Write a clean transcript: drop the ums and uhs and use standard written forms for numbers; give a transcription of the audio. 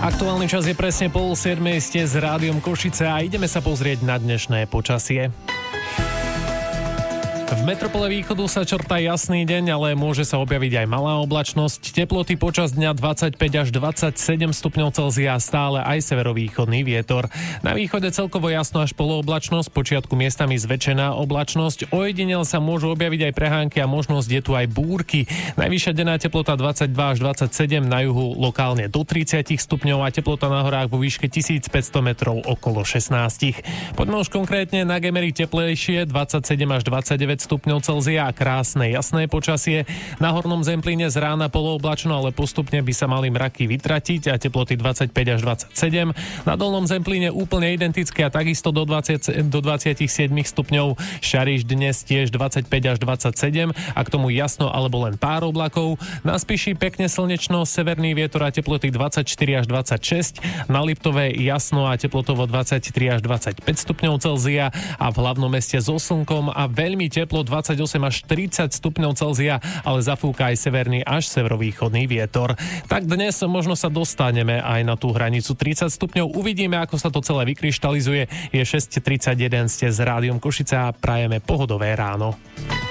Aktuálny čas je presne 6:30, ste s Rádiom Košice a ideme sa pozrieť na dnešné počasie. V metropole východu sa črtá jasný deň, ale môže sa objaviť aj malá oblačnosť. Teploty počas dňa 25 až 27 stupňov Celzia, stále aj severovýchodný vietor. Na východe celkovo jasno až polooblačnosť, počiatku miestami zväčšená oblačnosť. Ojedinel sa môžu objaviť aj prehánky a možnosť je tu aj búrky. Najvyššia denná teplota 22 až 27, na juhu lokálne do 30 stupňov a teplota na horách vo výške 1500 metrov okolo 16. Poďme už konkrétne na Gemery teplejšie, 27 až 29 stupňov Celzia a krásne jasné počasie. Na hornom Zemplíne z rána polooblačno, ale postupne by sa mali mraky vytratiť a teploty 25 až 27. Na dolnom Zemplíne úplne identické a takisto do 27 stupňov. Šariš dnes tiež 25 až 27 a k tomu jasno alebo len pár oblakov. Na Spiši pekne slnečno, severný vietor a teploty 24 až 26. Na Liptove jasno a teplotovo 23 až 25 stupňov Celzia a v hlavnom meste so slnkom a veľmi teplo 28 až 30 stupňov Celzia, ale zafúka aj severný až severovýchodný vietor. Tak dnes možno sa dostaneme aj na tú hranicu 30 stupňov. Uvidíme, ako sa to celé vykryštalizuje. Je 6:31, ste s Rádiom Košice a prajeme pohodové ráno.